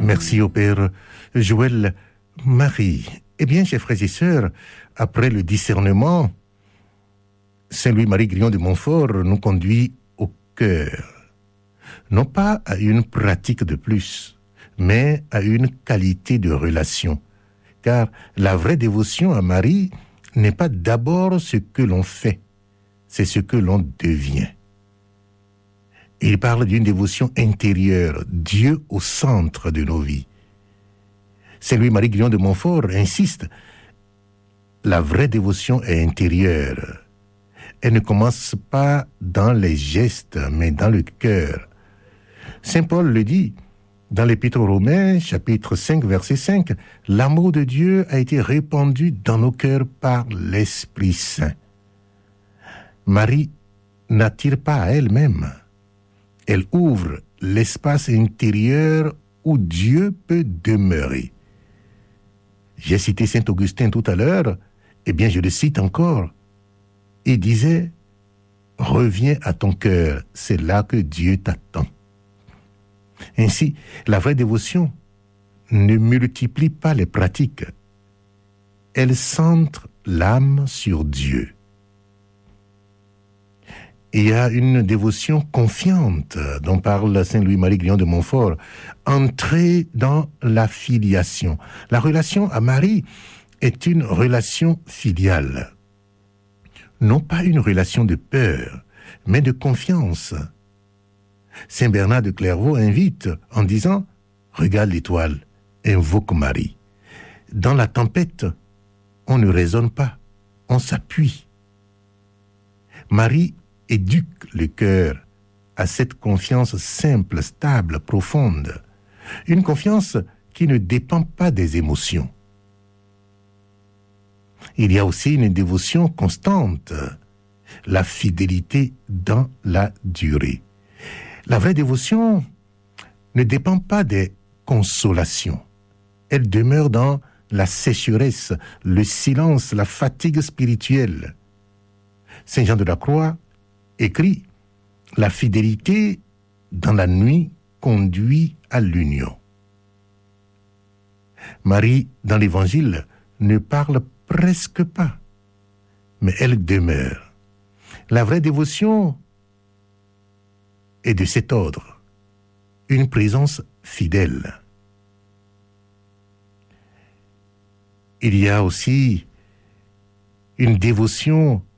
Merci au Père Joël Marie. Eh bien, chers frères et sœurs, après le discernement, Saint Louis-Marie Grillon de Montfort nous conduit au cœur, non pas à une pratique de plus, mais à une qualité de relation. Car la vraie dévotion à Marie n'est pas d'abord ce que l'on fait, c'est ce que l'on devient. Il parle d'une dévotion intérieure, Dieu au centre de nos vies. Saint Louis-Marie Grillon de Montfort insiste, la vraie dévotion est intérieure. Elle ne commence pas dans les gestes, mais dans le cœur. Saint Paul le dit dans l'Épître aux Romains, chapitre 5, verset 5, « L'amour de Dieu a été répandu dans nos cœurs par l'Esprit Saint. » Marie n'attire pas à elle-même. Elle ouvre l'espace intérieur où Dieu peut demeurer. J'ai cité saint Augustin tout à l'heure, eh bien je le cite encore. Il disait, « Reviens à ton cœur, c'est là que Dieu t'attend. » Ainsi, la vraie dévotion ne multiplie pas les pratiques. Elle centre l'âme sur Dieu. Il y a une dévotion confiante dont parle Saint Louis-Marie Grillon de Montfort, entrer dans la filiation. La relation à Marie est une relation filiale. Non pas une relation de peur, mais de confiance. Saint Bernard de Clairvaux invite en disant « Regarde l'étoile, invoque Marie. » Dans la tempête, on ne raisonne pas, on s'appuie. Marie éduque le cœur à cette confiance simple, stable, profonde. Une confiance qui ne dépend pas des émotions. Il y a aussi une dévotion constante, la fidélité dans la durée. La vraie dévotion ne dépend pas des consolations. Elle demeure dans la sécheresse, le silence, la fatigue spirituelle. Saint Jean de la Croix écrit « La fidélité dans la nuit conduit à l'union ». Marie, dans l'Évangile, ne parle presque pas, mais elle demeure. La vraie dévotion est de cet ordre, une présence fidèle. Il y a aussi une dévotion